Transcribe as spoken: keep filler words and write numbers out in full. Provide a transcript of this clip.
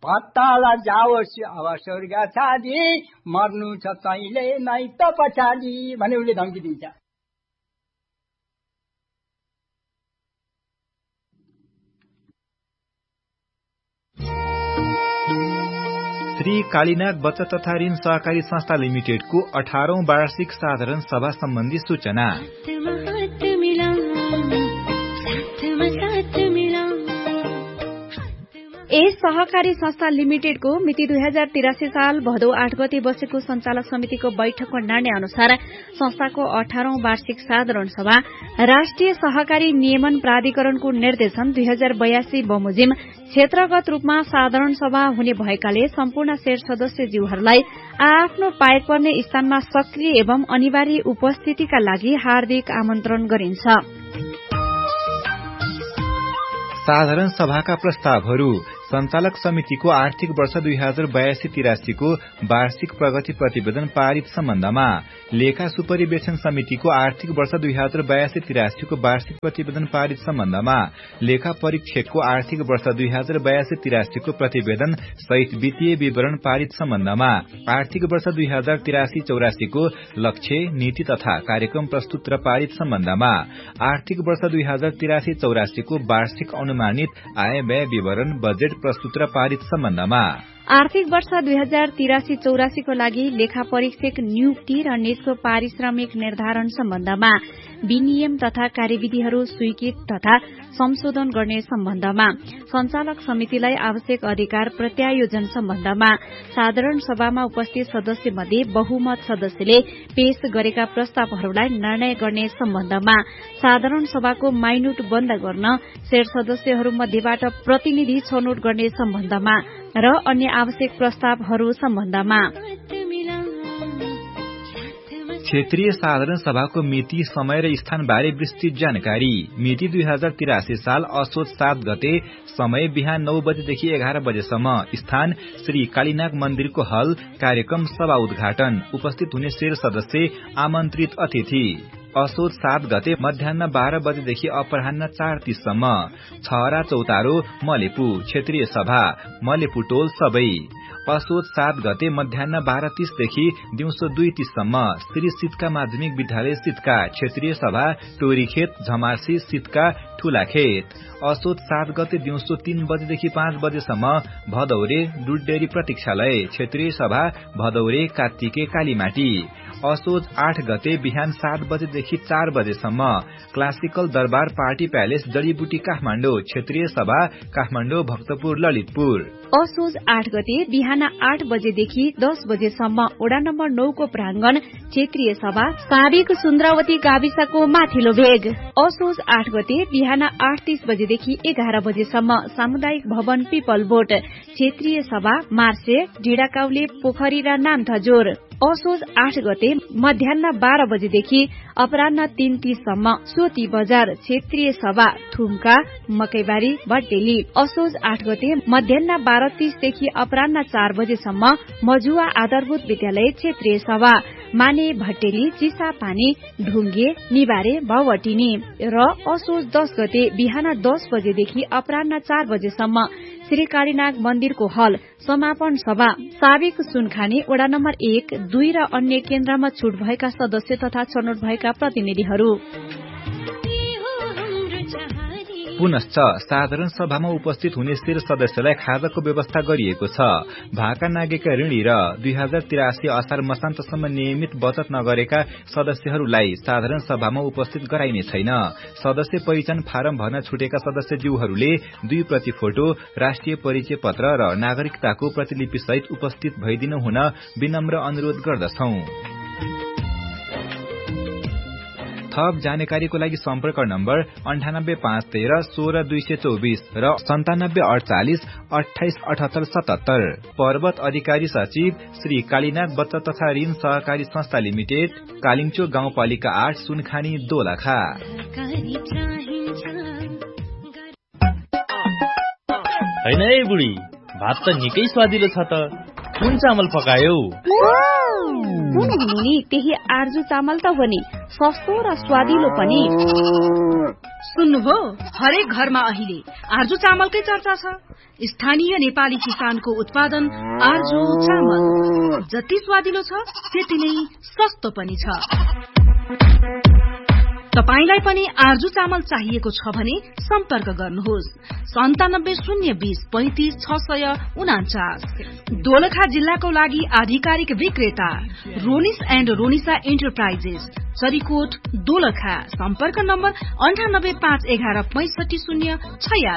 पत्ताला जाओस् अब स्वर्ग छाडी मर्नु छ तैले नै त पछाडि भने उसले धम्की दिन्छ। श्री कालीनाग बचत तथा ऋण सहकारी संस्था लिमिटेडको अठारौं वार्षिक साधारण सभा सम्बन्धी सूचना। यस सहकारी संस्था लिमिटेडको मिति दुई हजार तिरासी साल भदौ आठ गते बसेको संचालक समितिको बैठकको निर्णय अनुसार संस्थाको अठारौं वार्षिक साधारण सभा राष्ट्रिय सहकारी नियमन प्राधिकरणको निर्देशन दुई हजार बयासी बमोजिम क्षेत्रगत रूपमा साधारण सभा हुने भएकाले सम्पूर्ण शेयर सदस्यज्यूहरूलाई आफ्नो पाएक पर्ने स्थानमा सक्रिय एवं अनिवार्य उपस्थितिका लागि हार्दिक आमन्त्रण गरिन्छ। साधारण सभाका प्रस्तावहरू संचालक समितिको आर्थिक वर्ष दुई हजार बयासी तिरासीको वार्षिक प्रगति प्रतिवेदन पारित सम्बन्धमा, लेखा सुपरिवेक्षण समितिको आर्थिक वर्ष दुई हजार बयासी तिरासीको वार्षिक प्रतिवेदन पारित सम्बन्धमा, लेखा परीक्षकको आर्थिक वर्ष दुई हजार बयासी तिरासीको प्रतिवेदन सहित वित्तीय विवरण पारित सम्बन्धमा, आर्थिक वर्ष दुई हजार तिरासी चौरासीको लक्ष्य नीति तथा कार्यक्रम प्रस्तुत र पारित सम्बन्धमा, आर्थिक वर्ष दुई हजार तिरासी चौरासीको वार्षिक अनुमानित आय व्यय विवरण बजेट प्रस्तुत र पारित सम्बन्धमा, आर्थिक वर्ष दुई हजार तिरासी चौरासीको लागि लेखा परीक्षक नियुक्ति र नीतिको पारिश्रमिक निर्धारण सम्बन्धमा, विनियम तथा कार्यविधिहरू स्वीकृत तथा संशोधन गर्ने सम्बन्धमा, संचालक समितिलाई आवश्यक अधिकार प्रत्यायोजन सम्बन्धमा, साधारण सभामा उपस्थित सदस्य मध्ये बहुमत सदस्यले पेश गरेका प्रस्तावहरूलाई निर्णय गर्ने सम्बन्धमा, साधारण सभाको माइनुट बन्द गर्न शेयर सदस्यहरू मध्येबाट प्रतिनिधि छनौट गर्ने सम्बन्धमा र अन्य आवश्यक प्रस्तावहरू सम्बन्धमा। क्षेत्रीय साधारण सभाको मिति, समय र स्थानबारे विस्तृत जानकारी। मिति दुई हजार तिरासी साल असोज सात गते, समय बिहान नौ बजेदेखि एघार बजेसम्म, स्थान श्री कालीनाग मन्दिरको हल, कार्यक्रम सभा उद्घाटन, उपस्थित हुने शेर सदस्य, आमन्त्रित अतिथि। असोज सात गते मध्याह बाह्र बजेदेखि अपराह्न चार तीससम्म, छहरा चौतारो मलेपु, क्षेत्रीय सभा मलेपु टोल सबै। असोज सात गते मध्याह बाह्र तीसदेखि दिउँसो दुई तीससम्म, श्री सितका माध्यमिक विद्यालय सितका, क्षेत्रीय सभा टोरीखेत झमासी सितका ठूलाखेत। असोज सात गते दिउँसो तीन बजेदेखि पाँच बजेसम्म, भदौरे डुडेरी प्रतीक्षालय, क्षेत्रीय सभा भदौरे कात्तिके कालीमाटी। असोज आठ गते बिहान सात बजेदेखि चार बजेसम्म, क्लासिकल दरबार पार्टी प्यालेस जडीबुटी काठमाडौँ, क्षेत्रीय सभा काठमाडौँ भक्तपुर ललितपुर। असोज आठ गते बिहान आठ बजेदेखि दस बजेसम्म, वडा नम्बर नौ को प्रांगण, क्षेत्रीय सभा साबिक सुन्द्रावती गाविसको माथिल्लो भेग। असोज आठ गते बिहान आठ तीस बजेदेखि एघार बजेसम्म, सामुदायिक भवन पिपल बोट, क्षेत्रीय सभा मार्से ढिडाकाउले पोखरी र नामथजोर। असोज आठ गते मध्याह बाह्र बजेदेखि अपराह्न तीन तीससम्म, सोती बजार, क्षेत्रीय सभा थुम्का मकैबारी भट्टेली। असोज आठ गते मध्याह बाह्र तीसदेखि अपराह्न चार बजेसम्म, मजुवा आधारभूत विद्यालय, क्षेत्रीय सभा माने भट्टेली चिसापानी ढुङ्गे निबारे भवटिनी। र असोज दस गते बिहान दस बजेदेखि अपराह्न चार बजेसम्म, श्री कालीनाग मन्दिरको हल, समापन सभा साबिक सुनखानी वडा नम्बर एक दुई र अन्य केन्द्रमा छुट भएका सदस्य तथा छनौट भएका प्रतिनिधिहरू। पुनश्च साधारण सभामा उपस्थित हुने शेर सदस्यलाई खाजाको व्यवस्था गरिएको छ। भाका नागेका ऋणी र दुई हजार तिरासी असार मसान्तसम्म नियमित बचत नगरेका सदस्यहरूलाई साधारण सभामा उपस्थित गराइने छैन। सदस्य पहिचान फारम भर्न छुटेका सदस्यज्यूहरूले दुई प्रति फोटो, राष्ट्रिय परिचय पत्र र नागरिकताको प्रतिलिपि सहित उपस्थित भइदिनु हुन विनम्र अनुरोध गर्दछौं। थप जानकारीको लागि सम्पर्क नम्बर अन्ठानब्बे पाँच तेह्र सोह्र दुई सय चौबिस र सन्तानब्बे अडचालिस अठाइस अठहत्तर सतहत्तर। पर्वत अधिकारी सचिव श्री कालीनाग बचत तथा ऋण सहकारी संस्था लिमिटेड, कालिङचोक गाउँपालिका आठ, सुनखानी दोलखा। हैन ए बुढी, भात त निकै स्वादिलो छ त, कुन चामल पकायो? त्यही आर्जु चामल त हो नि, सस्तो र स्वादिलो पनि। सुन्नुभयो, हरेक घरमा अहिले आर्जु चामलकै चर्चा छ। स्थानीय नेपाली किसानको उत्पादन आर्जु चामल जति स्वादिलो छ त्यति नै सस्तो पनि छ। तपाईलाई पनि आर्जु चामल चाहिएको छ भने सम्पर्क गर्नुहोस् सन्तानब्बे शून्य बीस पैंतिस छ सय उनाचास। दोलखा जिल्लाको लागि आधिकारिक विक्रेता रोनिस एण्ड रोनिसा एन्टरप्राइजेस, चरीकोट, दोलखा। सम्पर्क नम्बर अन्ठानब्बे पाँच एघार पैंसठी शून्य छयालिस।